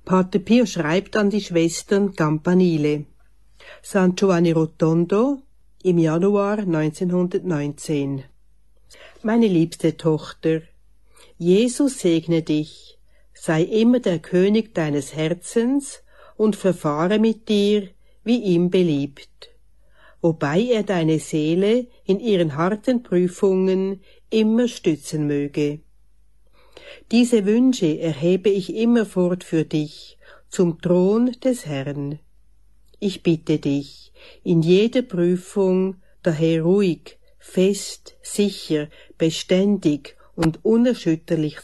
Pater Pio schreibt an die Schwestern Campanile. San Giovanni Rotondo im Januar 1919. Meine liebste Tochter, Jesus segne dich, sei immer der König deines Herzens und verfahre mit dir, wie ihm beliebt, wobei er deine Seele in ihren harten Prüfungen immer stützen möge. Diese Wünsche erhebe ich immerfort für dich zum Thron des Herrn. Ich bitte dich, in jeder Prüfung daher ruhig, fest, sicher, beständig und unerschütterlich